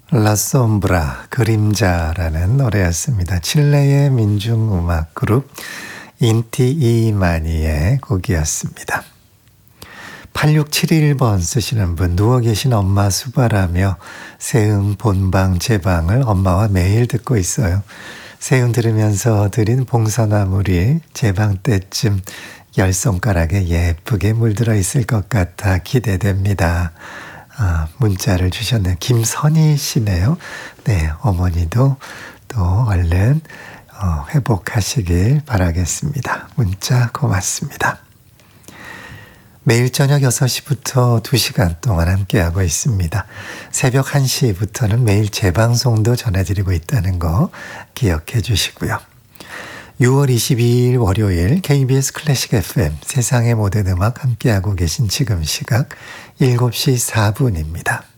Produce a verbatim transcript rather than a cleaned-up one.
라솜브라 그림자라는 노래였습니다. 칠레의 민중음악 그룹 인티 이마니의 곡이었습니다. 팔육칠일 번 쓰시는 분, 누워 계신 엄마 수발하며 세음 본방 제방을 엄마와 매일 듣고 있어요. 세음 들으면서 드린 봉선화물이 제방 때쯤 열 손가락에 예쁘게 물들어 있을 것 같아 기대됩니다. 아, 문자를 주셨네요. 김선희 씨네요. 네, 어머니도 또 얼른 어, 회복하시길 바라겠습니다. 문자 고맙습니다. 매일 저녁 여섯 시부터 두 시간 동안 함께하고 있습니다. 새벽 한 시부터는 매일 재방송도 전해드리고 있다는 거 기억해 주시고요. 유월 이십이일 월요일 케이비에스 클래식 에프엠 세상의 모든 음악 함께하고 계신 지금 시각 일곱 시 사 분입니다.